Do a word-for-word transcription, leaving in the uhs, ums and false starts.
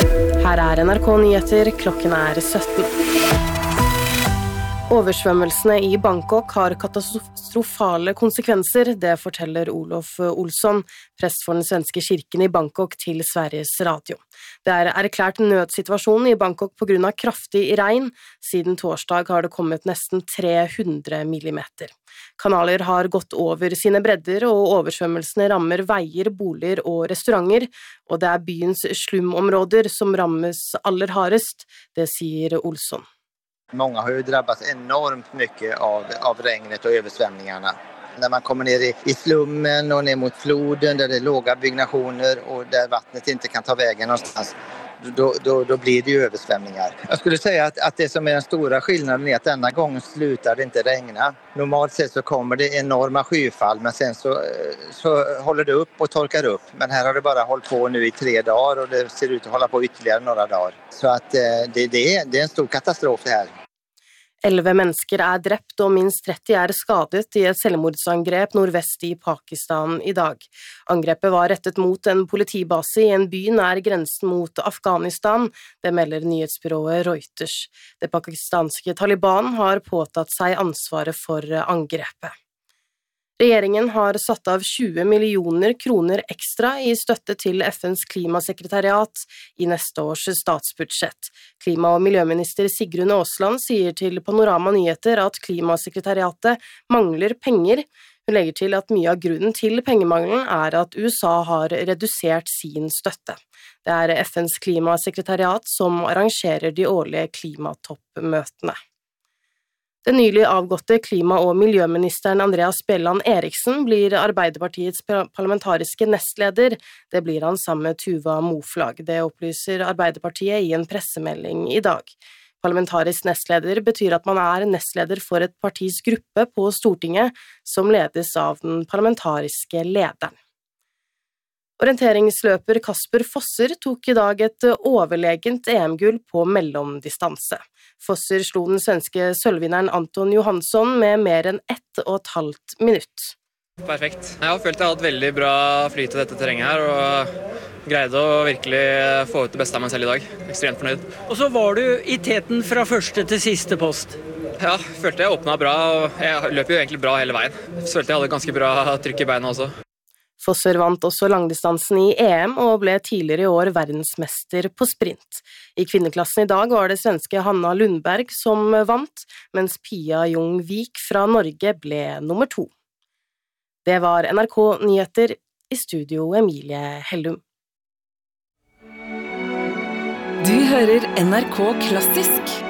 Her er N R K Nyheter, klokken er sytten. Oversvømmelsene i Bangkok har katastrofale konsekvenser, det forteller Olof Olsson, prest for den svenske kirken i Bangkok til Sveriges Radio. Det er erklært nødsituasjon i Bangkok på grunn av kraftig regn. Siden torsdag har det kommet nesten tre hundre millimeter. Kanaler har gått over sine bredder, og oversvømmelsene rammer veier, boliger og restauranter, og det er byens slumområder som rammes aller hardest, det sier Olsson. Många har ju drabbats enormt mycket av, av regnet och översvämningarna. När man kommer ner i, i slummen och ner mot floden där det är låga byggnationer och där vattnet inte kan ta vägen någonstans, då, då, då blir det ju översvämningar. Jag skulle säga att, att det som är den stora skillnaden är att denna gången slutar det inte regna. Normalt sett så kommer det enorma skyfall, men sen så, så håller det upp och torkar upp. Men här har det bara hållit på nu i tre dagar och det ser ut att hålla på ytterligare några dagar. Så att det, det, är, det är en stor katastrof det här. Elleve mennesker er drept og minst tretti er skadet i et selvmordsangrep nordvest i Pakistan i dag. Angrepet var rettet mot en politibase i en by nær grensen mot Afghanistan, det melder nyhetsbyrået Reuters. Det pakistanske Taliban har påtatt seg ansvaret for angrepet. Regjeringen har satt av tjue millioner kroner ekstra i støtte til F N's klimasekretariat i neste års statsbudsjett. Klima- og miljøminister Sigrun Aasland sier til Panorama Nyheter at klimasekretariatet mangler penger. Hun legger til at mye av grunnen til pengemangelen er at U S A har redusert sin støtte. Det er F N's klimasekretariat som arrangerer de årlige klimatoppmøtene. Den nylig avgåtte klima- og miljøministeren Andreas Bjelland Eriksen blir Arbeiderpartiets parlamentariske nestleder. Det blir han sammen med Tuva Moflag. Det opplyser Arbeiderpartiet i en pressemelding i dag. Parlamentarisk nestleder betyr at man er nestleder for et partis gruppe på Stortinget, som ledes av den parlamentariske lederen. Orienteringsløper Kasper Fosser tok i dag et overlegent E M-gull på mellomdistanse. Fosser slo den svenske sølvvinneren Anton Johansson med mer enn ett og et halvt minutt. Perfekt. Jeg har følt jeg har hatt veldig bra flyt i dette terrenget her, og greide å virkelig få ut det beste av meg selv i dag. Ekstremt fornøyd. Og så var du i teten fra første til siste post. Ja, følte jeg åpnet bra, og jeg løp jo egentlig bra hele veien. Følte jeg hadde ganske bra trykk i beina også. Fosser vant også langdistansen i E M og ble tidligere i år verdensmester på sprint. I kvinneklassen i dag var det svenske Hanna Lundberg som vant, mens Pia Jung-Vik fra Norge ble nummer to. Det var N R K Nyheter, i studio Emilie Hellum. Du hører N R K Klassisk.